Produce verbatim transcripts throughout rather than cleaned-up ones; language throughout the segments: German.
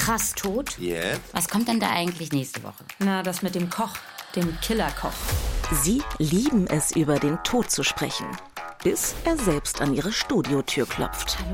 krass tot. Yeah. Was kommt denn da eigentlich nächste Woche? Na, das mit dem Koch, dem Killerkoch. Sie lieben es, über den Tod zu sprechen, bis er selbst an ihre Studiotür klopft. Hallo?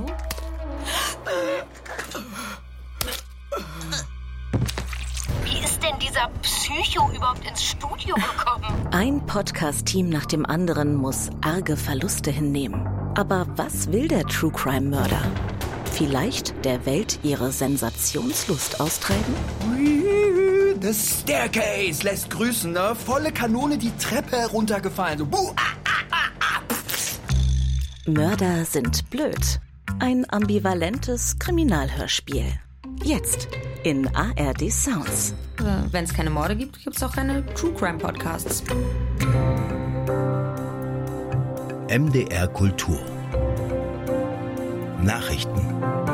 Wie ist denn dieser Psycho überhaupt ins Studio gekommen? Ein Podcast-Team nach dem anderen muss arge Verluste hinnehmen. Aber was will der True-Crime-Mörder? Vielleicht der Welt ihre Sensationslust austreiben? The Staircase lässt grüßen, ne? Volle Kanone die Treppe heruntergefallen. So, buh, ah, ah, ah, ah. Mörder sind blöd. Ein ambivalentes Kriminalhörspiel. Jetzt in A R D Sounds. Äh, Wenn es keine Morde gibt, gibt es auch keine True Crime Podcasts. M D R Kultur. Nachrichten.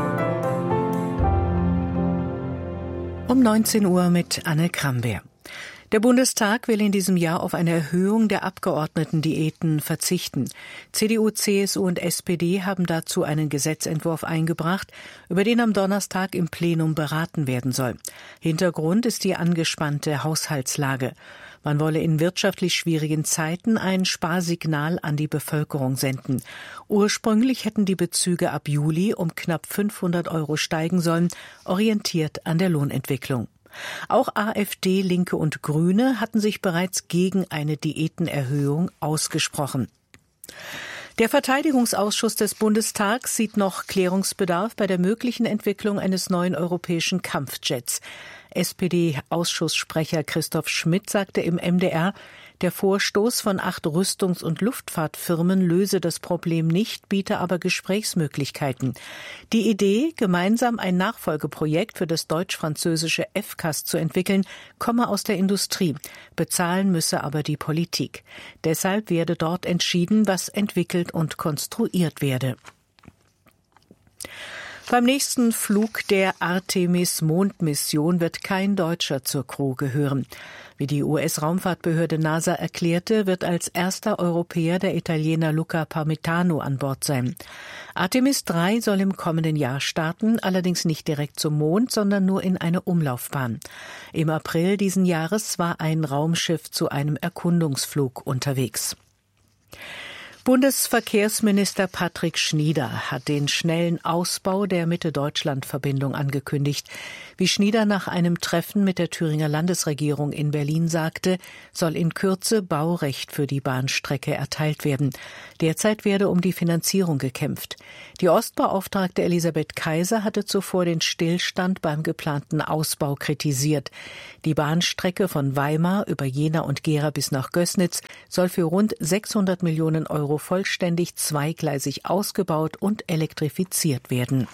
Um neunzehn Uhr mit Anne Krambeer. Der Bundestag will in diesem Jahr auf eine Erhöhung der Abgeordnetendiäten verzichten. C D U, C S U und S P D haben dazu einen Gesetzentwurf eingebracht, über den am Donnerstag im Plenum beraten werden soll. Hintergrund ist die angespannte Haushaltslage. Man wolle in wirtschaftlich schwierigen Zeiten ein Sparsignal an die Bevölkerung senden. Ursprünglich hätten die Bezüge ab Juli um knapp fünfhundert Euro steigen sollen, orientiert an der Lohnentwicklung. Auch AfD, Linke und Grüne hatten sich bereits gegen eine Diätenerhöhung ausgesprochen. Der Verteidigungsausschuss des Bundestags sieht noch Klärungsbedarf bei der möglichen Entwicklung eines neuen europäischen Kampfjets. S P D-Ausschusssprecher Christoph Schmidt sagte im M D R, der Vorstoß von acht Rüstungs- und Luftfahrtfirmen löse das Problem nicht, biete aber Gesprächsmöglichkeiten. Die Idee, gemeinsam ein Nachfolgeprojekt für das deutsch-französische F C A S zu entwickeln, komme aus der Industrie. Bezahlen müsse aber die Politik. Deshalb werde dort entschieden, was entwickelt und konstruiert werde. Beim nächsten Flug der Artemis-Mondmission wird kein Deutscher zur Crew gehören. Wie die U S-Raumfahrtbehörde NASA erklärte, wird als erster Europäer der Italiener Luca Parmitano an Bord sein. Artemis drei soll im kommenden Jahr starten, allerdings nicht direkt zum Mond, sondern nur in eine Umlaufbahn. Im April diesen Jahres war ein Raumschiff zu einem Erkundungsflug unterwegs. Bundesverkehrsminister Patrick Schnieder hat den schnellen Ausbau der Mitte-Deutschland-Verbindung angekündigt. Wie Schnieder nach einem Treffen mit der Thüringer Landesregierung in Berlin sagte, soll in Kürze Baurecht für die Bahnstrecke erteilt werden. Derzeit werde um die Finanzierung gekämpft. Die Ostbeauftragte Elisabeth Kaiser hatte zuvor den Stillstand beim geplanten Ausbau kritisiert. Die Bahnstrecke von Weimar über Jena und Gera bis nach Gößnitz soll für rund sechshundert Millionen Euro vollständig zweigleisig ausgebaut und elektrifiziert werden.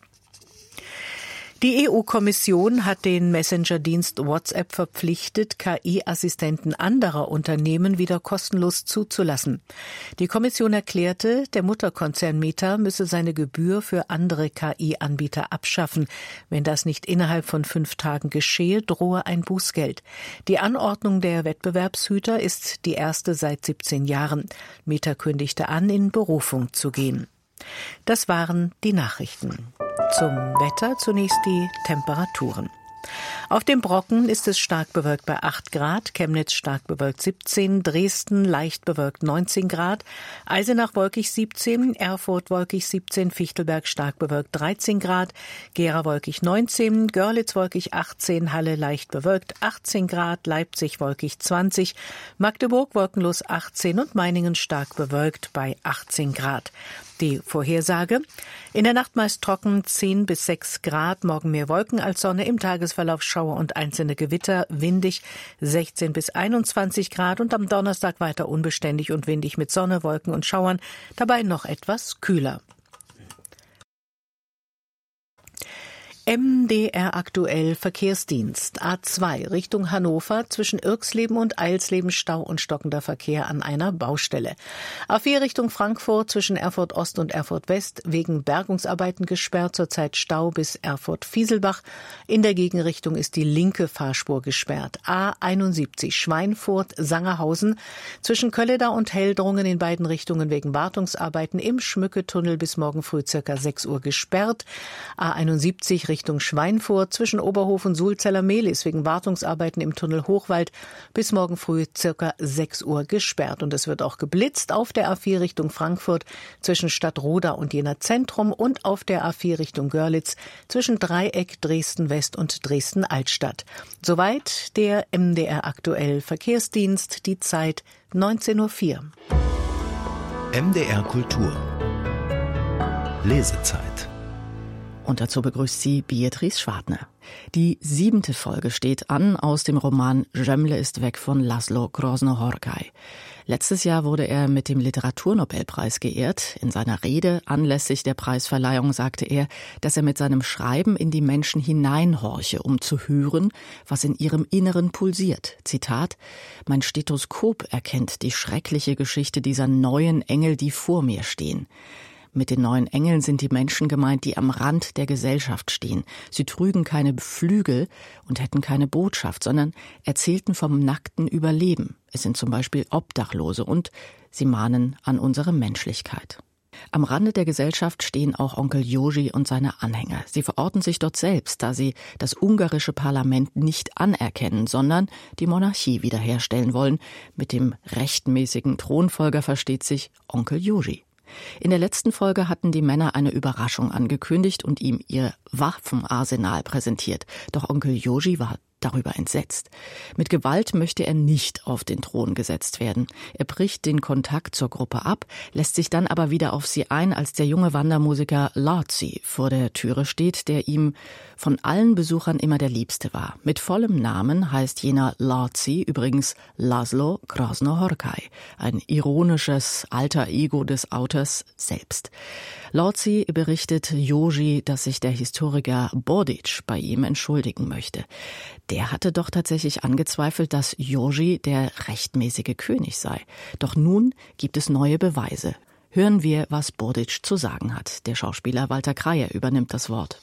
Die E U-Kommission hat den Messenger-Dienst WhatsApp verpflichtet, K I-Assistenten anderer Unternehmen wieder kostenlos zuzulassen. Die Kommission erklärte, der Mutterkonzern Meta müsse seine Gebühr für andere K I-Anbieter abschaffen. Wenn das nicht innerhalb von fünf Tagen geschehe, drohe ein Bußgeld. Die Anordnung der Wettbewerbshüter ist die erste seit siebzehn Jahren. Meta kündigte an, in Berufung zu gehen. Das waren die Nachrichten. Zum Wetter zunächst die Temperaturen. Auf dem Brocken ist es stark bewölkt bei acht Grad, Chemnitz stark bewölkt siebzehn, Dresden leicht bewölkt neunzehn Grad, Eisenach wolkig siebzehn, Erfurt wolkig siebzehn, Fichtelberg stark bewölkt dreizehn Grad, Gera wolkig neunzehn, Görlitz wolkig achtzehn, Halle leicht bewölkt achtzehn Grad, Leipzig wolkig zwanzig, Magdeburg wolkenlos achtzehn und Meiningen stark bewölkt bei achtzehn Grad. Die Vorhersage: In der Nacht meist trocken, zehn bis sechs Grad, morgen mehr Wolken als Sonne, im Tagesverlauf Schauer und einzelne Gewitter, windig sechzehn bis einundzwanzig Grad und am Donnerstag weiter unbeständig und windig mit Sonne, Wolken und Schauern, dabei noch etwas kühler. M D R aktuell Verkehrsdienst. A zwei Richtung Hannover zwischen Irxleben und Eilsleben Stau und stockender Verkehr an einer Baustelle. A vier Richtung Frankfurt zwischen Erfurt Ost und Erfurt West wegen Bergungsarbeiten gesperrt, zurzeit Stau bis Erfurt-Fieselbach. In der Gegenrichtung ist die linke Fahrspur gesperrt. A einundsiebzig Schweinfurt Sangerhausen zwischen Kölledau und Heldrungen in beiden Richtungen wegen Wartungsarbeiten im Schmücketunnel bis morgen früh circa sechs Uhr gesperrt. A einundsiebzig Richtung Schweinfurt zwischen Oberhof und Sulzeller Mehlis wegen Wartungsarbeiten im Tunnel Hochwald bis morgen früh circa sechs Uhr gesperrt. Und es wird auch geblitzt auf der A vier Richtung Frankfurt zwischen Stadtroda und Jena Zentrum und auf der A vier Richtung Görlitz zwischen Dreieck, Dresden West und Dresden Altstadt. Soweit der M D R aktuell Verkehrsdienst, die Zeit neunzehn Uhr vier. M D R Kultur. Lesezeit. Und dazu begrüßt sie Beatrice Schwartner. Die siebente Folge steht an aus dem Roman Zemle ist weg von Laszlo Krosno-Horkai. Letztes Jahr wurde er mit dem Literaturnobelpreis geehrt. In seiner Rede anlässlich der Preisverleihung sagte er, dass er mit seinem Schreiben in die Menschen hineinhorche, um zu hören, was in ihrem Inneren pulsiert. Zitat: Mein Stethoskop erkennt die schreckliche Geschichte dieser neuen Engel, die vor mir stehen. Mit den neuen Engeln sind die Menschen gemeint, die am Rand der Gesellschaft stehen. Sie trügen keine Flügel und hätten keine Botschaft, sondern erzählten vom nackten Überleben. Es sind zum Beispiel Obdachlose und sie mahnen an unsere Menschlichkeit. Am Rande der Gesellschaft stehen auch Onkel Joji und seine Anhänger. Sie verorten sich dort selbst, da sie das ungarische Parlament nicht anerkennen, sondern die Monarchie wiederherstellen wollen. Mit dem rechtmäßigen Thronfolger versteht sich Onkel Joji. In der letzten Folge hatten die Männer eine Überraschung angekündigt und ihm ihr Waffenarsenal präsentiert. Doch Onkel Joji war darüber entsetzt. Mit Gewalt möchte er nicht auf den Thron gesetzt werden. Er bricht den Kontakt zur Gruppe ab, lässt sich dann aber wieder auf sie ein, als der junge Wandermusiker László vor der Türe steht, der ihm von allen Besuchern immer der Liebste war. Mit vollem Namen heißt jener László übrigens Laszlo Krosno-Horkai, ein ironisches alter Ego des Autors selbst. László berichtet Joji, dass sich der Historiker Bodic bei ihm entschuldigen möchte. Der hatte doch tatsächlich angezweifelt, dass Joji der rechtmäßige König sei. Doch nun gibt es neue Beweise. Hören wir, was Bodic zu sagen hat. Der Schauspieler Walter Kreyer übernimmt das Wort.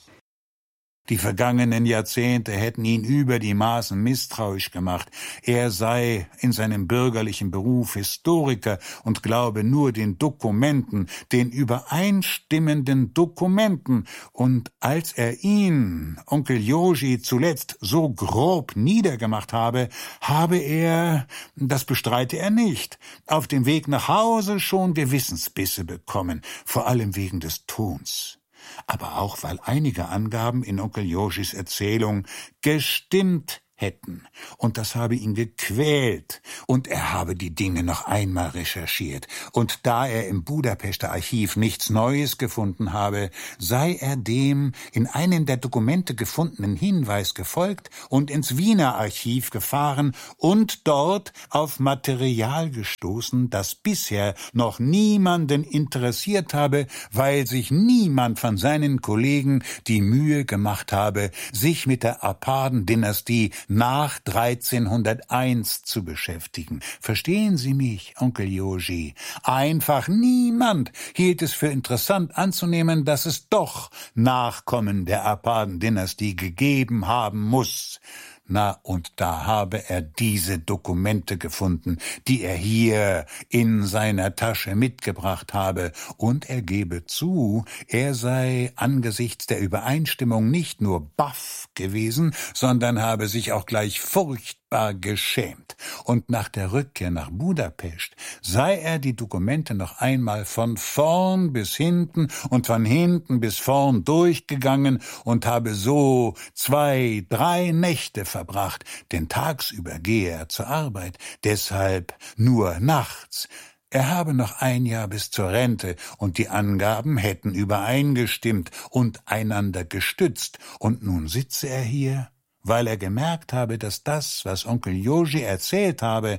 Die vergangenen Jahrzehnte hätten ihn über die Maßen misstrauisch gemacht. Er sei in seinem bürgerlichen Beruf Historiker und glaube nur den Dokumenten, den übereinstimmenden Dokumenten. Und als er ihn, Onkel Joji, zuletzt so grob niedergemacht habe, habe er, das bestreite er nicht, auf dem Weg nach Hause schon Gewissensbisse bekommen, vor allem wegen des Tons. Aber auch, weil einige Angaben in Onkel Jojis Erzählung gestimmt hätten. Und das habe ihn gequält. Und er habe die Dinge noch einmal recherchiert. Und da er im Budapester Archiv nichts Neues gefunden habe, sei er dem in einem der Dokumente gefundenen Hinweis gefolgt und ins Wiener Archiv gefahren und dort auf Material gestoßen, das bisher noch niemanden interessiert habe, weil sich niemand von seinen Kollegen die Mühe gemacht habe, sich mit der Aparden-Dynastie nach dreizehnhunderteins zu beschäftigen. Verstehen Sie mich, Onkel Joji? Einfach niemand hielt es für interessant anzunehmen, dass es doch Nachkommen der Aparden-Dynastie gegeben haben muss. Na, und da habe er diese Dokumente gefunden, die er hier in seiner Tasche mitgebracht habe, und er gebe zu, er sei angesichts der Übereinstimmung nicht nur baff gewesen, sondern habe sich auch gleich furchtbar geschämt. Und nach der Rückkehr nach Budapest sei er die Dokumente noch einmal von vorn bis hinten und von hinten bis vorn durchgegangen und habe so zwei, drei Nächte verbracht, denn tagsüber gehe er zur Arbeit, deshalb nur nachts. Er habe noch ein Jahr bis zur Rente und die Angaben hätten übereingestimmt und einander gestützt. Und nun sitze er hier, weil er gemerkt habe, dass das, was Onkel Joji erzählt habe,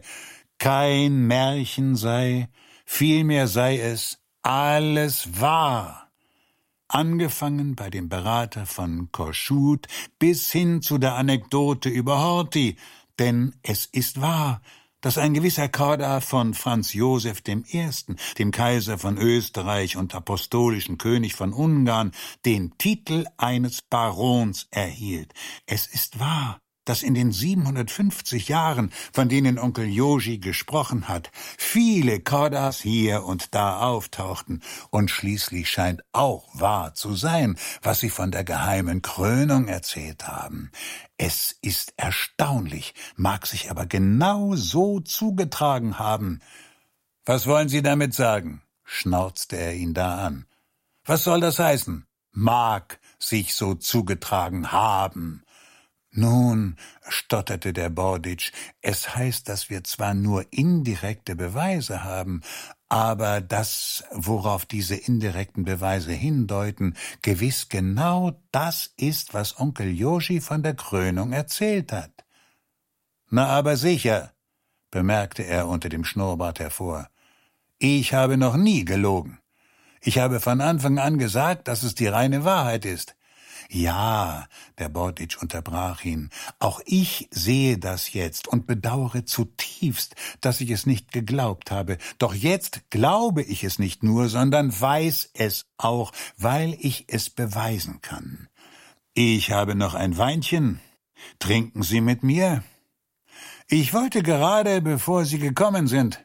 kein Märchen sei, vielmehr sei es alles wahr. Angefangen bei dem Berater von Kossuth bis hin zu der Anekdote über Horthy, denn es ist wahr, dass ein gewisser Korda von Franz Josef dem Ersten, dem Kaiser von Österreich und apostolischen König von Ungarn, den Titel eines Barons erhielt. Es ist wahr, dass in den siebenhundertfünfzig Jahren, von denen Onkel Joji gesprochen hat, viele Kordas hier und da auftauchten, und schließlich scheint auch wahr zu sein, was sie von der geheimen Krönung erzählt haben. Es ist erstaunlich, mag sich aber genau so zugetragen haben. »Was wollen Sie damit sagen?« schnauzte er ihn da an. »Was soll das heißen? Mag sich so zugetragen haben.« »Nun«, stotterte der Borditsch, »es heißt, dass wir zwar nur indirekte Beweise haben, aber das, worauf diese indirekten Beweise hindeuten, gewiss genau das ist, was Onkel Joji von der Krönung erzählt hat.« »Na, aber sicher«, bemerkte er unter dem Schnurrbart hervor, »ich habe noch nie gelogen. Ich habe von Anfang an gesagt, dass es die reine Wahrheit ist.« »Ja«, der Borditsch unterbrach ihn, »auch ich sehe das jetzt und bedauere zutiefst, dass ich es nicht geglaubt habe. Doch jetzt glaube ich es nicht nur, sondern weiß es auch, weil ich es beweisen kann. Ich habe noch ein Weinchen. Trinken Sie mit mir?« »Ich wollte gerade, bevor Sie gekommen sind.«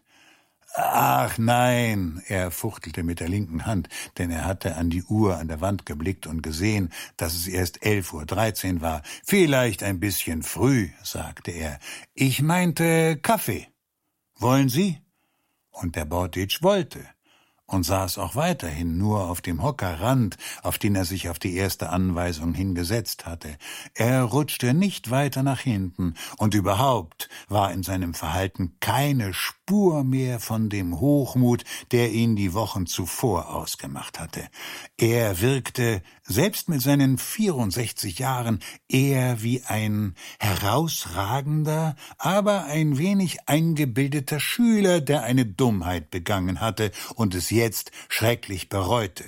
»Ach nein«, er fuchtelte mit der linken Hand, denn er hatte an die Uhr an der Wand geblickt und gesehen, dass es erst elf Uhr dreizehn war. »Vielleicht ein bisschen früh«, sagte er. »Ich meinte Kaffee. Wollen Sie?« Und der Borditsch wollte und saß auch weiterhin nur auf dem Hockerrand, auf den er sich auf die erste Anweisung hingesetzt hatte. Er rutschte nicht weiter nach hinten, und überhaupt war in seinem Verhalten keine Spur mehr von dem Hochmut, der ihn die Wochen zuvor ausgemacht hatte. Er wirkte, selbst mit seinen vierundsechzig Jahren, eher wie ein herausragender, aber ein wenig eingebildeter Schüler, der eine Dummheit begangen hatte und es jetzt schrecklich bereute.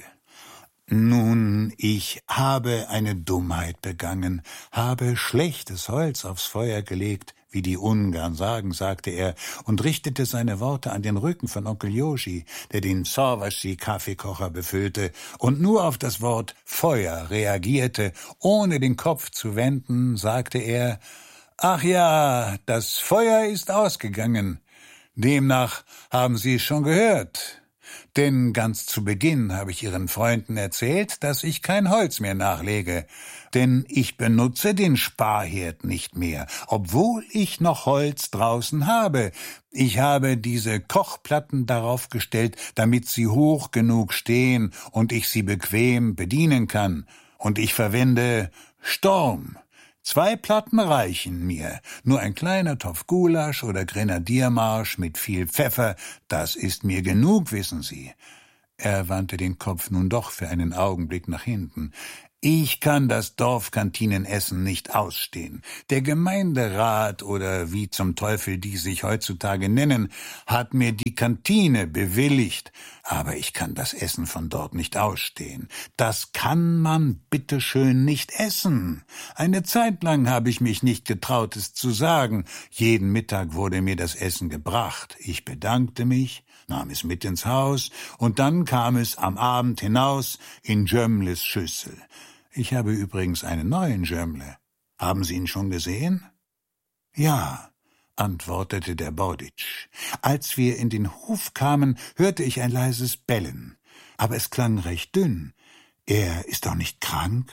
»Nun, ich habe eine Dummheit begangen, habe schlechtes Holz aufs Feuer gelegt, wie die Ungarn sagen«, sagte er und richtete seine Worte an den Rücken von Onkel Joji, der den Szarvasy-Kaffeekocher befüllte und nur auf das Wort Feuer reagierte. Ohne den Kopf zu wenden, sagte er, »Ach ja, das Feuer ist ausgegangen. Demnach haben Sie es schon gehört. Denn ganz zu Beginn habe ich Ihren Freunden erzählt, dass ich kein Holz mehr nachlege, denn ich benutze den Sparherd nicht mehr, obwohl ich noch Holz draußen habe. Ich habe diese Kochplatten darauf gestellt, damit sie hoch genug stehen und ich sie bequem bedienen kann. Und ich verwende Storm. Zwei Platten reichen mir, nur ein kleiner Topf Gulasch oder Grenadiermarsch mit viel Pfeffer, das ist mir genug, wissen Sie.« Er wandte den Kopf nun doch für einen Augenblick nach hinten. »Ich kann das Dorfkantinenessen nicht ausstehen. Der Gemeinderat oder wie zum Teufel die sich heutzutage nennen, hat mir die Kantine bewilligt. Aber ich kann das Essen von dort nicht ausstehen. Das kann man bitteschön nicht essen. Eine Zeit lang habe ich mich nicht getraut, es zu sagen. Jeden Mittag wurde mir das Essen gebracht. Ich bedankte mich, nahm es mit ins Haus, und dann kam es am Abend hinaus in Jömles Schüssel. Ich habe übrigens einen neuen Jömle. Haben Sie ihn schon gesehen?« »Ja«, antwortete der Borditsch. »Als wir in den Hof kamen, hörte ich ein leises Bellen. Aber es klang recht dünn. Er ist doch nicht krank?«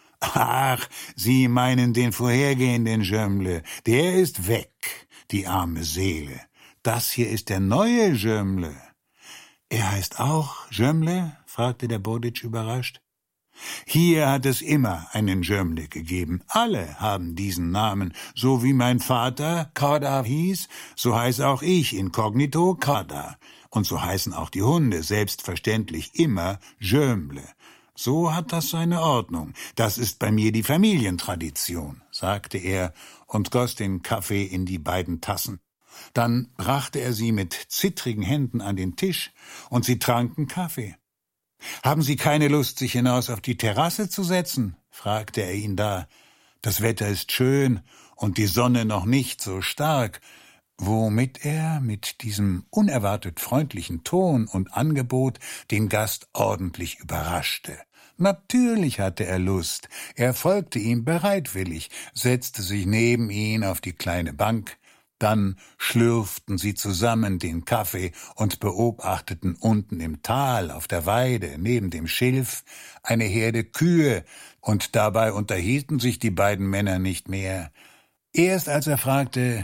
»Ach, Sie meinen den vorhergehenden Jömle. Der ist weg, die arme Seele. Das hier ist der neue Jömle.« »Er heißt auch Jömle?« fragte der Borditsch überrascht. »Hier hat es immer einen Jömle gegeben. Alle haben diesen Namen. So wie mein Vater Korda hieß, so heiße auch ich inkognito Korda. Und so heißen auch die Hunde selbstverständlich immer Jömle. So hat das seine Ordnung. Das ist bei mir die Familientradition«, sagte er und goss den Kaffee in die beiden Tassen. Dann brachte er sie mit zittrigen Händen an den Tisch, und sie tranken Kaffee. »Haben Sie keine Lust, sich hinaus auf die Terrasse zu setzen?« fragte er ihn da. »Das Wetter ist schön und die Sonne noch nicht so stark«, womit er mit diesem unerwartet freundlichen Ton und Angebot den Gast ordentlich überraschte. Natürlich hatte er Lust. Er folgte ihm bereitwillig, setzte sich neben ihn auf die kleine Bank. Dann schlürften sie zusammen den Kaffee und beobachteten unten im Tal auf der Weide neben dem Schilf eine Herde Kühe, und dabei unterhielten sich die beiden Männer nicht mehr. Erst als er fragte,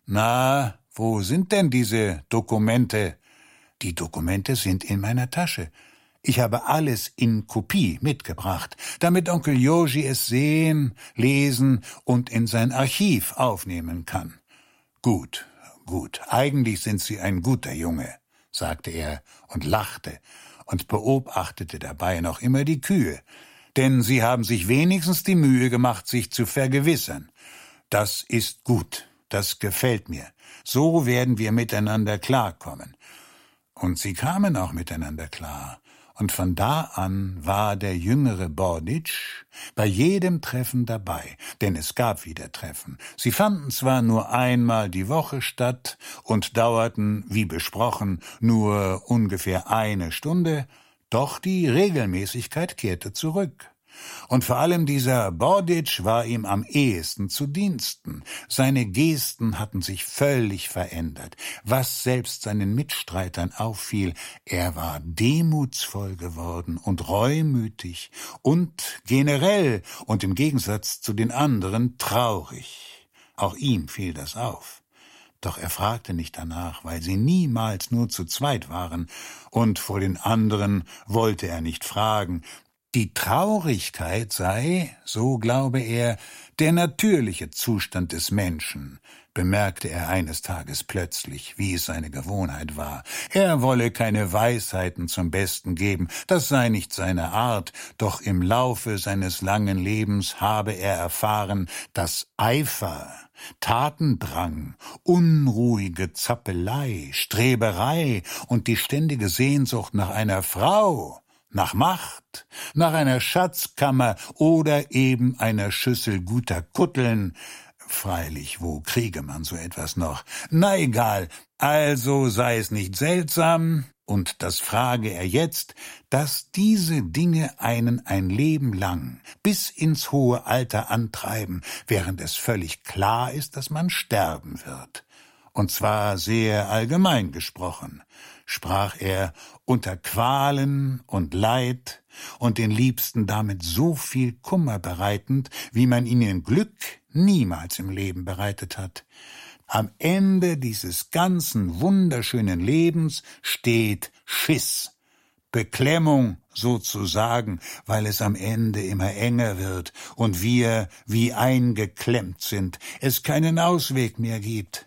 »Na, wo sind denn diese Dokumente?« »Die Dokumente sind in meiner Tasche. Ich habe alles in Kopie mitgebracht, damit Onkel Joji es sehen, lesen und in sein Archiv aufnehmen kann.« »Gut, gut, eigentlich sind Sie ein guter Junge«, sagte er und lachte und beobachtete dabei noch immer die Kühe, denn sie haben sich wenigstens die Mühe gemacht, sich zu vergewissern. Das ist gut, das gefällt mir. So werden wir miteinander klarkommen. Und sie kamen auch miteinander klar. Und von da an war der jüngere Borditsch bei jedem Treffen dabei, denn es gab wieder Treffen. Sie fanden zwar nur einmal die Woche statt und dauerten, wie besprochen, nur ungefähr eine Stunde, doch die Regelmäßigkeit kehrte zurück. Und vor allem dieser Borditsch war ihm am ehesten zu Diensten. Seine Gesten hatten sich völlig verändert, was selbst seinen Mitstreitern auffiel. Er war demutsvoll geworden und reumütig und generell und im Gegensatz zu den anderen traurig. Auch ihm fiel das auf. Doch er fragte nicht danach, weil sie niemals nur zu zweit waren, und vor den anderen wollte er nicht fragen. Die Traurigkeit sei, so glaube er, der natürliche Zustand des Menschen, bemerkte er eines Tages plötzlich, wie es seine Gewohnheit war. Er wolle keine Weisheiten zum Besten geben, das sei nicht seine Art, doch im Laufe seines langen Lebens habe er erfahren, dass Eifer, Tatendrang, unruhige Zappelei, Streberei und die ständige Sehnsucht nach einer Frau, nach Macht, nach einer Schatzkammer oder eben einer Schüssel guter Kutteln, freilich, wo kriege man so etwas noch? Na egal, also sei es nicht seltsam, und das frage er jetzt, dass diese Dinge einen ein Leben lang bis ins hohe Alter antreiben, während es völlig klar ist, dass man sterben wird. Und zwar sehr allgemein gesprochen, sprach er, unter Qualen und Leid und den Liebsten damit so viel Kummer bereitend, wie man ihnen Glück niemals im Leben bereitet hat. Am Ende dieses ganzen wunderschönen Lebens steht Schiss, Beklemmung sozusagen, weil es am Ende immer enger wird und wir wie eingeklemmt sind, es keinen Ausweg mehr gibt.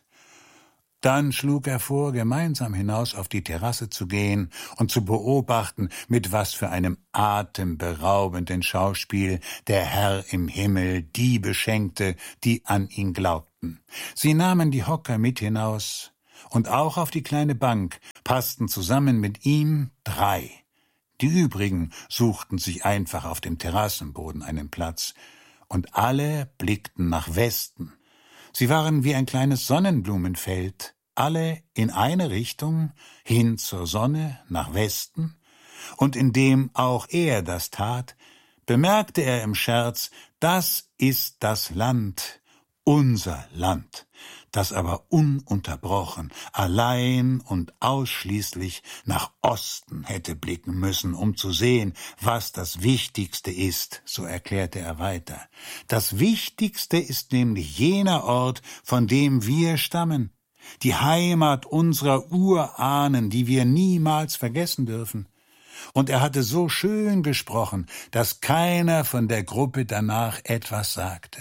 Dann schlug er vor, gemeinsam hinaus auf die Terrasse zu gehen und zu beobachten, mit was für einem atemberaubenden Schauspiel der Herr im Himmel die beschenkte, die an ihn glaubten. Sie nahmen die Hocker mit hinaus, und auch auf die kleine Bank passten zusammen mit ihm drei. Die übrigen suchten sich einfach auf dem Terrassenboden einen Platz, und alle blickten nach Westen. Sie waren wie ein kleines Sonnenblumenfeld, alle in eine Richtung, hin zur Sonne, nach Westen, und indem auch er das tat, bemerkte er im Scherz, das ist das Land, unser Land, das aber ununterbrochen, allein und ausschließlich nach Osten hätte blicken müssen, um zu sehen, was das Wichtigste ist, so erklärte er weiter. Das Wichtigste ist nämlich jener Ort, von dem wir stammen, die Heimat unserer Urahnen, die wir niemals vergessen dürfen. Und er hatte so schön gesprochen, dass keiner von der Gruppe danach etwas sagte.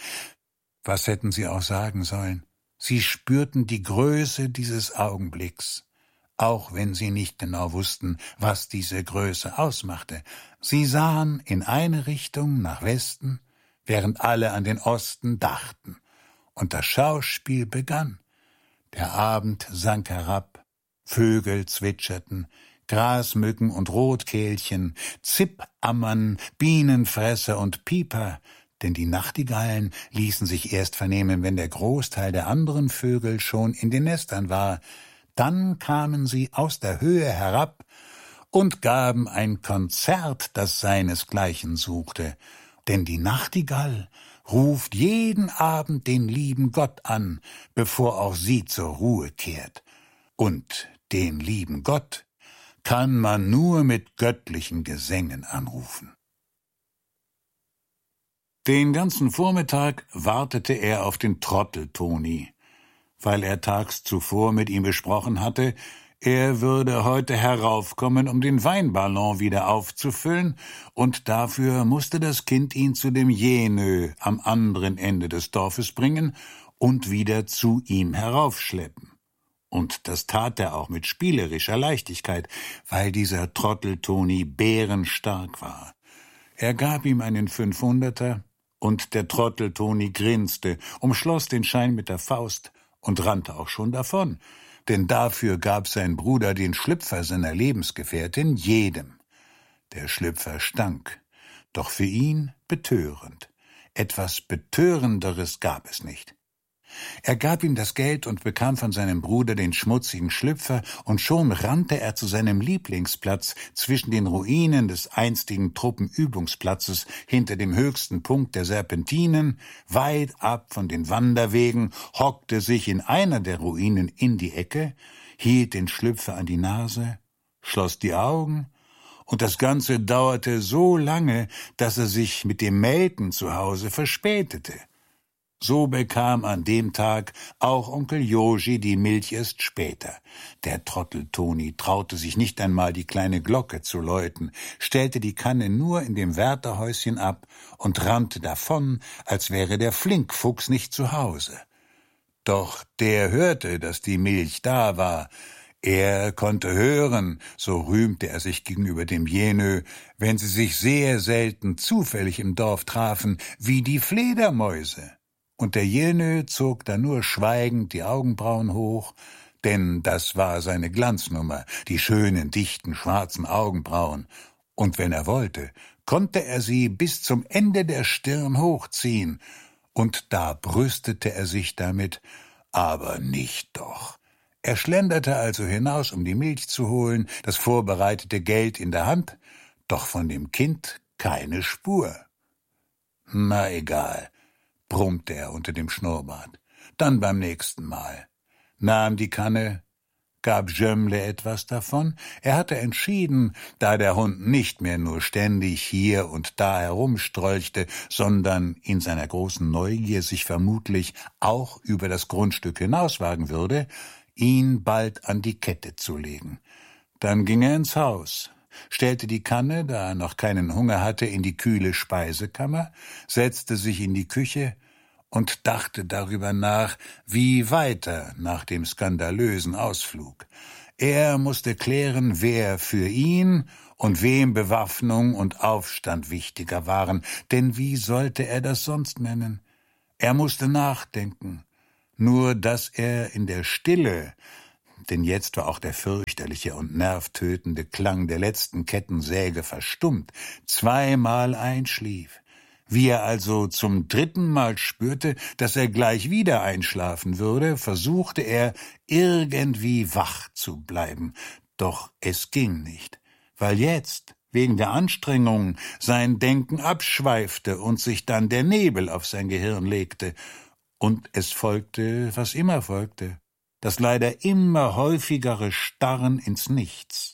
Was hätten sie auch sagen sollen? Sie spürten die Größe dieses Augenblicks, auch wenn sie nicht genau wussten, was diese Größe ausmachte. Sie sahen in eine Richtung nach Westen, während alle an den Osten dachten. Und das Schauspiel begann. Der Abend sank herab, Vögel zwitscherten, Grasmücken und Rotkehlchen, Zippammern, Bienenfresser und Pieper, denn die Nachtigallen ließen sich erst vernehmen, wenn der Großteil der anderen Vögel schon in den Nestern war. Dann kamen sie aus der Höhe herab und gaben ein Konzert, das seinesgleichen suchte. Denn die Nachtigall ruft jeden Abend den lieben Gott an, bevor auch sie zur Ruhe kehrt. Und den lieben Gott kann man nur mit göttlichen Gesängen anrufen. Den ganzen Vormittag wartete er auf den Trottel Toni, weil er tags zuvor mit ihm besprochen hatte, er würde heute heraufkommen, um den Weinballon wieder aufzufüllen, und dafür musste das Kind ihn zu dem Jenö am anderen Ende des Dorfes bringen und wieder zu ihm heraufschleppen. Und das tat er auch mit spielerischer Leichtigkeit, weil dieser Trottel Toni bärenstark war. Er gab ihm einen Fünfhunderter, und der Trottel Toni grinste, umschloss den Schein mit der Faust und rannte auch schon davon, denn dafür gab sein Bruder den Schlüpfer seiner Lebensgefährtin jedem. Der Schlüpfer stank, doch für ihn betörend. Etwas Betörenderes gab es nicht. Er gab ihm das Geld und bekam von seinem Bruder den schmutzigen Schlüpfer, und schon rannte er zu seinem Lieblingsplatz zwischen den Ruinen des einstigen Truppenübungsplatzes hinter dem höchsten Punkt der Serpentinen, weit ab von den Wanderwegen, hockte sich in einer der Ruinen in die Ecke, hielt den Schlüpfer an die Nase, schloss die Augen, und das Ganze dauerte so lange, dass er sich mit dem Melken zu Hause verspätete. So bekam an dem Tag auch Onkel Joji die Milch erst später. Der Trottel Toni traute sich nicht einmal, die kleine Glocke zu läuten, stellte die Kanne nur in dem Wärterhäuschen ab und rannte davon, als wäre der Flinkfuchs nicht zu Hause. Doch der hörte, dass die Milch da war. Er konnte hören, so rühmte er sich gegenüber dem Jenö, wenn sie sich sehr selten zufällig im Dorf trafen, wie die Fledermäuse. Und der Jenö zog da nur schweigend die Augenbrauen hoch, denn das war seine Glanznummer, die schönen, dichten, schwarzen Augenbrauen. Und wenn er wollte, konnte er sie bis zum Ende der Stirn hochziehen, und da brüstete er sich damit, aber nicht doch. Er schlenderte also hinaus, um die Milch zu holen, das vorbereitete Geld in der Hand, doch von dem Kind keine Spur. Na egal, brummte er unter dem Schnurrbart. Dann beim nächsten Mal. Nahm die Kanne, gab Jömmle etwas davon. Er hatte entschieden, da der Hund nicht mehr nur ständig hier und da herumstrolchte, sondern in seiner großen Neugier sich vermutlich auch über das Grundstück hinauswagen würde, ihn bald an die Kette zu legen. Dann ging er ins Haus, stellte die Kanne, da er noch keinen Hunger hatte, in die kühle Speisekammer, setzte sich in die Küche und dachte darüber nach, wie weiter nach dem skandalösen Ausflug. Er musste klären, wer für ihn und wem Bewaffnung und Aufstand wichtiger waren, denn wie sollte er das sonst nennen? Er musste nachdenken, nur dass er in der Stille, denn jetzt war auch der fürchterliche und nervtötende Klang der letzten Kettensäge verstummt, zweimal einschlief. Wie er also zum dritten Mal spürte, dass er gleich wieder einschlafen würde, versuchte er, irgendwie wach zu bleiben. Doch es ging nicht, weil jetzt, wegen der Anstrengung, sein Denken abschweifte und sich dann der Nebel auf sein Gehirn legte. Und es folgte, was immer folgte, das leider immer häufigere Starren ins Nichts.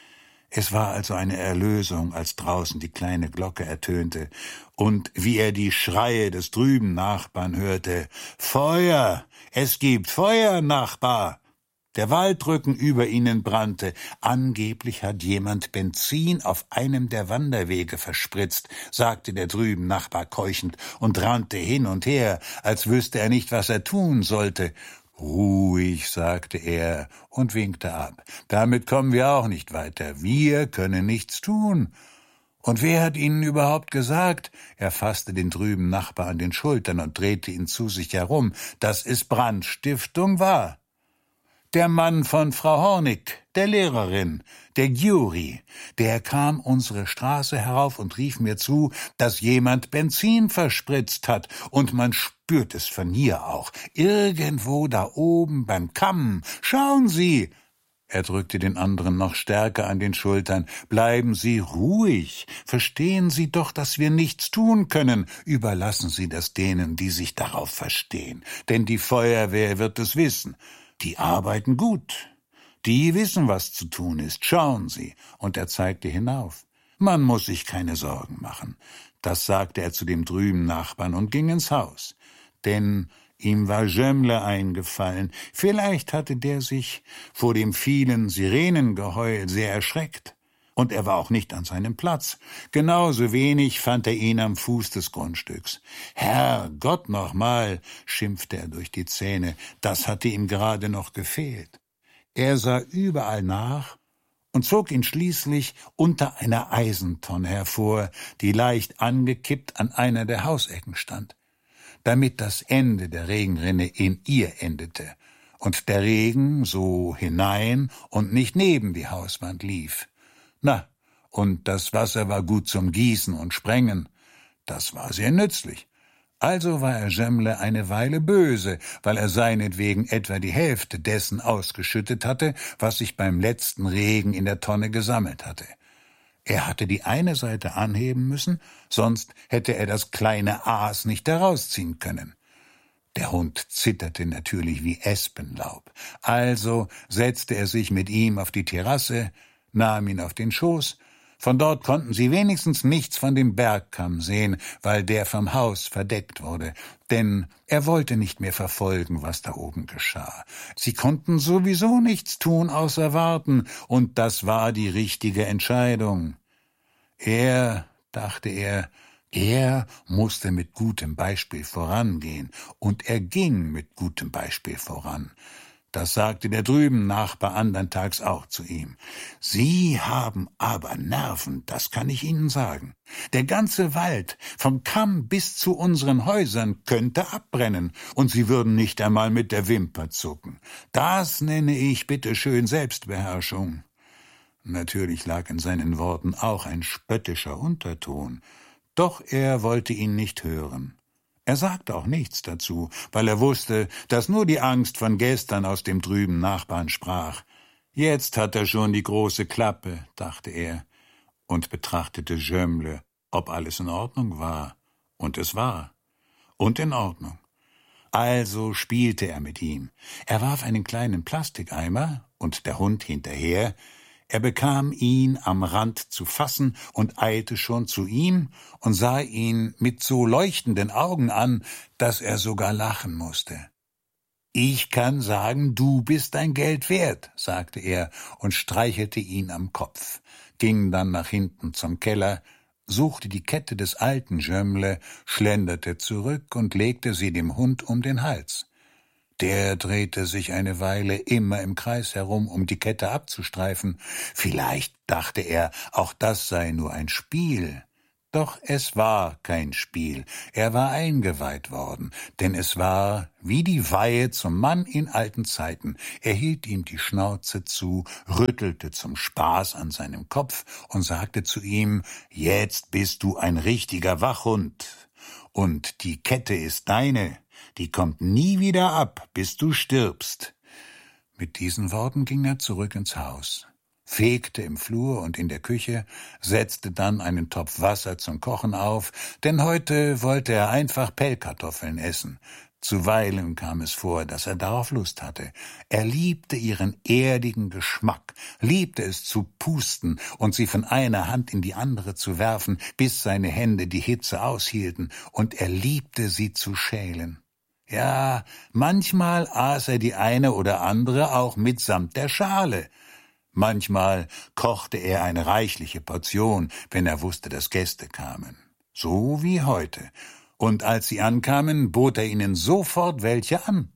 Es war also eine Erlösung, als draußen die kleine Glocke ertönte und wie er die Schreie des drüben Nachbarn hörte: »Feuer! Es gibt Feuer, Nachbar!« Der Waldrücken über ihnen brannte. Angeblich hat jemand Benzin auf einem der Wanderwege verspritzt, sagte der drüben Nachbar keuchend und rannte hin und her, als wüsste er nicht, was er tun sollte. »Ruhig«, sagte er und winkte ab. »Damit kommen wir auch nicht weiter. Wir können nichts tun.« »Und wer hat Ihnen überhaupt gesagt?« Er fasste den drüben Nachbar an den Schultern und drehte ihn zu sich herum, »dass es Brandstiftung war?« »Der Mann von Frau Hornig, der Lehrerin, der Gyuri, der kam unsere Straße herauf und rief mir zu, dass jemand Benzin verspritzt hat, und man spürt es von hier auch, irgendwo da oben beim Kamm. Schauen Sie!« Er drückte den anderen noch stärker an den Schultern. »Bleiben Sie ruhig. Verstehen Sie doch, dass wir nichts tun können. Überlassen Sie das denen, die sich darauf verstehen. Denn die Feuerwehr wird es wissen. Die arbeiten gut. Die wissen, was zu tun ist. Schauen Sie.« Und er zeigte hinauf. »Man muss sich keine Sorgen machen.« Das sagte er zu dem drüben Nachbarn und ging ins Haus. Denn ihm war Jömmle eingefallen. Vielleicht hatte der sich vor dem vielen Sirenengeheul sehr erschreckt. Und er war auch nicht an seinem Platz. Genauso wenig fand er ihn am Fuß des Grundstücks. »Herrgott nochmal«, schimpfte er durch die Zähne, das hatte ihm gerade noch gefehlt. Er sah überall nach und zog ihn schließlich unter einer Eisentonne hervor, die leicht angekippt an einer der Hausecken stand, damit das Ende der Regenrinne in ihr endete und der Regen so hinein und nicht neben die Hauswand lief. Na, und das Wasser war gut zum Gießen und Sprengen. Das war sehr nützlich. Also war er Jömmle eine Weile böse, weil er seinetwegen etwa die Hälfte dessen ausgeschüttet hatte, was sich beim letzten Regen in der Tonne gesammelt hatte. Er hatte die eine Seite anheben müssen, sonst hätte er das kleine Aas nicht herausziehen können. Der Hund zitterte natürlich wie Espenlaub. Also setzte er sich mit ihm auf die Terrasse, nahm ihn auf den Schoß. Von dort konnten sie wenigstens nichts von dem Bergkamm sehen, weil der vom Haus verdeckt wurde. Denn er wollte nicht mehr verfolgen, was da oben geschah. Sie konnten sowieso nichts tun, außer warten, und das war die richtige Entscheidung. Er, dachte er, er musste mit gutem Beispiel vorangehen, und er ging mit gutem Beispiel voran. Das sagte der drüben Nachbar andern Tags auch zu ihm. »Sie haben aber Nerven, das kann ich Ihnen sagen. Der ganze Wald, vom Kamm bis zu unseren Häusern, könnte abbrennen, und Sie würden nicht einmal mit der Wimper zucken. Das nenne ich bitteschön Selbstbeherrschung.« Natürlich lag in seinen Worten auch ein spöttischer Unterton, doch er wollte ihn nicht hören. Er sagte auch nichts dazu, weil er wusste, dass nur die Angst von gestern aus dem trüben Nachbarn sprach. Jetzt hat er schon die große Klappe, dachte er, und betrachtete Jömmle, ob alles in Ordnung war. Und es war. Und in Ordnung. Also spielte er mit ihm. Er warf einen kleinen Plastikeimer, und der Hund hinterher. Er bekam ihn am Rand zu fassen und eilte schon zu ihm und sah ihn mit so leuchtenden Augen an, dass er sogar lachen musste. »Ich kann sagen, du bist dein Geld wert«, sagte er und streichelte ihn am Kopf, ging dann nach hinten zum Keller, suchte die Kette des alten Jömmle, schlenderte zurück und legte sie dem Hund um den Hals. Der drehte sich eine Weile immer im Kreis herum, um die Kette abzustreifen. Vielleicht dachte er, auch das sei nur ein Spiel. Doch es war kein Spiel. Er war eingeweiht worden, denn es war wie die Weihe zum Mann in alten Zeiten. Er hielt ihm die Schnauze zu, rüttelte zum Spaß an seinem Kopf und sagte zu ihm, »Jetzt bist du ein richtiger Wachhund, und die Kette ist deine. Die kommt nie wieder ab, bis du stirbst.« Mit diesen Worten ging er zurück ins Haus, fegte im Flur und in der Küche, setzte dann einen Topf Wasser zum Kochen auf, denn heute wollte er einfach Pellkartoffeln essen. Zuweilen kam es vor, dass er darauf Lust hatte. Er liebte ihren erdigen Geschmack, liebte es zu pusten und sie von einer Hand in die andere zu werfen, bis seine Hände die Hitze aushielten, und er liebte sie zu schälen. Ja, manchmal aß er die eine oder andere auch mitsamt der Schale. Manchmal kochte er eine reichliche Portion, wenn er wusste, dass Gäste kamen. So wie heute. Und als sie ankamen, bot er ihnen sofort welche an.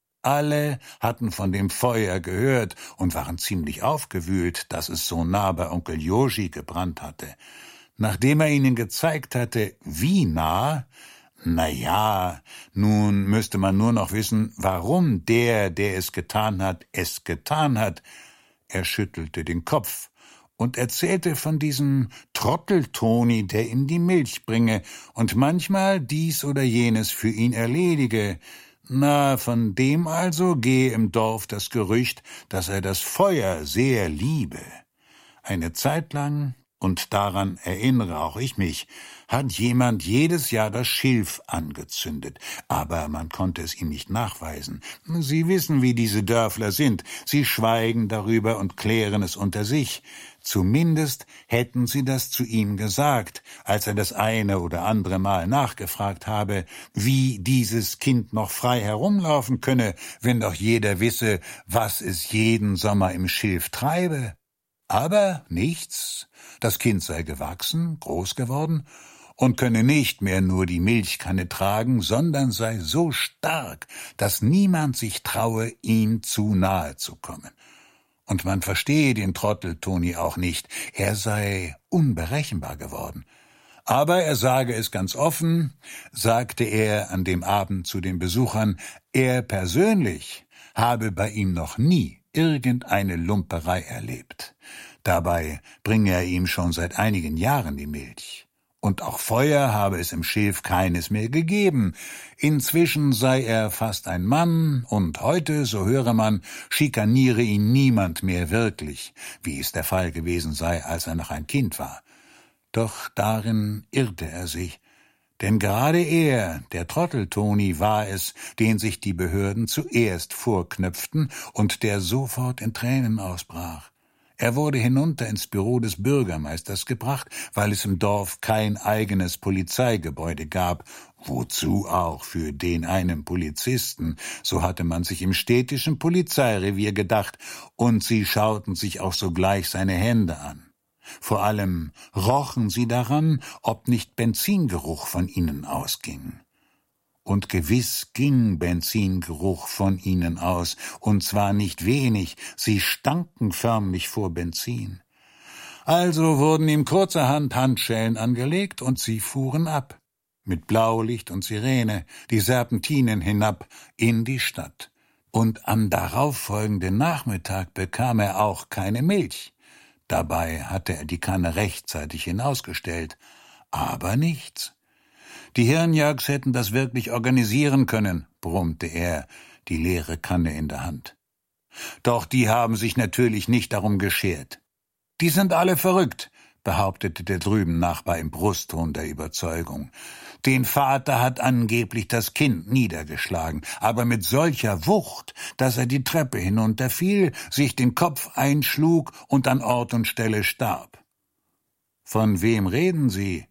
Alle hatten von dem Feuer gehört und waren ziemlich aufgewühlt, dass es so nah bei Onkel Joji gebrannt hatte. Nachdem er ihnen gezeigt hatte, wie nah, na ja, nun müsste man nur noch wissen, warum der, der es getan hat, es getan hat. Er schüttelte den Kopf und erzählte von diesem Trottel-Toni, der ihm die Milch bringe und manchmal dies oder jenes für ihn erledige. Na, von dem also gehe im Dorf das Gerücht, dass er das Feuer sehr liebe. Eine Zeit lang, und daran erinnere auch ich mich, hat jemand jedes Jahr das Schilf angezündet, aber man konnte es ihm nicht nachweisen. Sie wissen, wie diese Dörfler sind, sie schweigen darüber und klären es unter sich. Zumindest hätten sie das zu ihm gesagt, als er das eine oder andere Mal nachgefragt habe, wie dieses Kind noch frei herumlaufen könne, wenn doch jeder wisse, was es jeden Sommer im Schilf treibe. Aber nichts, das Kind sei gewachsen, groß geworden und könne nicht mehr nur die Milchkanne tragen, sondern sei so stark, dass niemand sich traue, ihm zu nahe zu kommen. Und man verstehe den Trottel Toni auch nicht, er sei unberechenbar geworden. Aber er sage es ganz offen, sagte er an dem Abend zu den Besuchern, er persönlich habe bei ihm noch nie irgendeine Lumperei erlebt. Dabei bringe er ihm schon seit einigen Jahren die Milch. Und auch Feuer habe es im Schilf keines mehr gegeben. Inzwischen sei er fast ein Mann, und heute, so höre man, schikaniere ihn niemand mehr wirklich, wie es der Fall gewesen sei, als er noch ein Kind war. Doch darin irrte er sich. Denn gerade er, der Trottel Toni, war es, den sich die Behörden zuerst vorknöpften und der sofort in Tränen ausbrach. Er wurde hinunter ins Büro des Bürgermeisters gebracht, weil es im Dorf kein eigenes Polizeigebäude gab, wozu auch für den einen Polizisten, so hatte man sich im städtischen Polizeirevier gedacht, und sie schauten sich auch sogleich seine Hände an. Vor allem rochen sie daran, ob nicht Benzingeruch von ihnen ausging. Und gewiss ging Benzingeruch von ihnen aus, und zwar nicht wenig, sie stanken förmlich vor Benzin. Also wurden ihm kurzerhand Handschellen angelegt, und sie fuhren ab, mit Blaulicht und Sirene, die Serpentinen hinab in die Stadt. Und am darauffolgenden Nachmittag bekam er auch keine Milch. Dabei hatte er die Kanne rechtzeitig hinausgestellt, aber nichts. Die Hirnjagds hätten das wirklich organisieren können, brummte er, die leere Kanne in der Hand. Doch die haben sich natürlich nicht darum geschert. Die sind alle verrückt, behauptete der drüben Nachbar im Brustton der Überzeugung. Den Vater hat angeblich das Kind niedergeschlagen, aber mit solcher Wucht, dass er die Treppe hinunterfiel, sich den Kopf einschlug und an Ort und Stelle starb. Von wem reden Sie?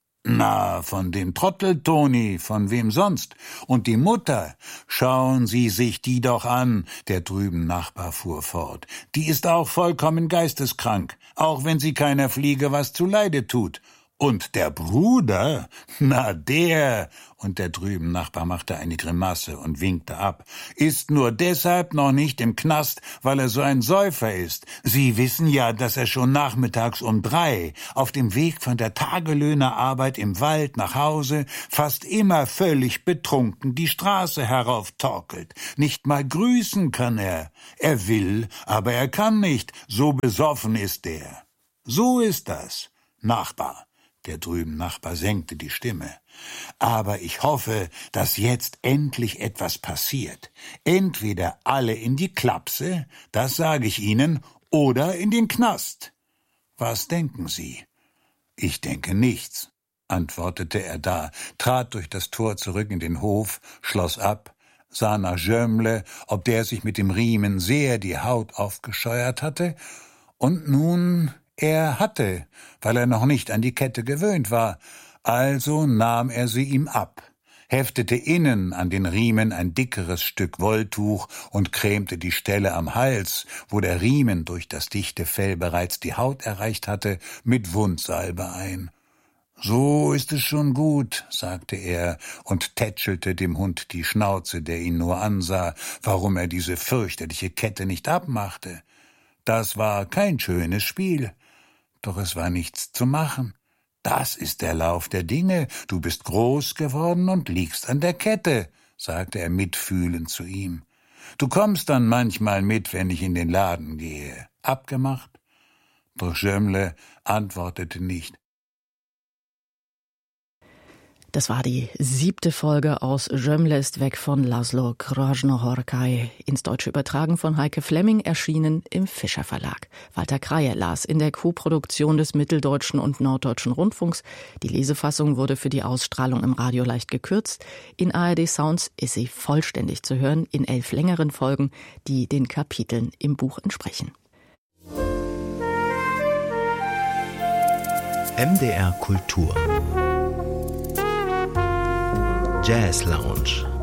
Na, von dem Trottel Toni, von wem sonst? Und die Mutter, schauen Sie sich die doch an, der drüben Nachbar fuhr fort. Die ist auch vollkommen geisteskrank, auch wenn sie keiner Fliege was zuleide tut. Und der Bruder, na der, und der drüben Nachbar machte eine Grimasse und winkte ab, ist nur deshalb noch nicht im Knast, weil er so ein Säufer ist. Sie wissen ja, dass er schon nachmittags um drei auf dem Weg von der Tagelöhnerarbeit im Wald nach Hause fast immer völlig betrunken die Straße herauftorkelt. Nicht mal grüßen kann er. Er will, aber er kann nicht, so besoffen ist er. So ist das, Nachbar. Der drüben Nachbar senkte die Stimme. Aber ich hoffe, dass jetzt endlich etwas passiert. Entweder alle in die Klapse, das sage ich Ihnen, oder in den Knast. Was denken Sie? Ich denke nichts, antwortete er da, trat durch das Tor zurück in den Hof, schloss ab, sah nach Jömle, ob der sich mit dem Riemen sehr die Haut aufgescheuert hatte, und nun... Er hatte, weil er noch nicht an die Kette gewöhnt war, also nahm er sie ihm ab, heftete innen an den Riemen ein dickeres Stück Wolltuch und cremte die Stelle am Hals, wo der Riemen durch das dichte Fell bereits die Haut erreicht hatte, mit Wundsalbe ein. »So ist es schon gut«, sagte er und tätschelte dem Hund die Schnauze, der ihn nur ansah, warum er diese fürchterliche Kette nicht abmachte. Das war kein schönes Spiel. Doch es war nichts zu machen. Das ist der Lauf der Dinge. Du bist groß geworden und liegst an der Kette, sagte er mitfühlend zu ihm. Du kommst dann manchmal mit, wenn ich in den Laden gehe. Abgemacht? Doch Jömle antwortete nicht. Das war die siebte Folge aus Gömle ist weg von Laszlo Krasnohorkai, ins Deutsche übertragen von Heike Flemming, erschienen im Fischer Verlag. Walter Kreie las in der Co-Produktion des Mitteldeutschen und Norddeutschen Rundfunks. Die Lesefassung wurde für die Ausstrahlung im Radio leicht gekürzt. In A R D Sounds ist sie vollständig zu hören in elf längeren Folgen, die den Kapiteln im Buch entsprechen. M D R Kultur Jazz Lounge.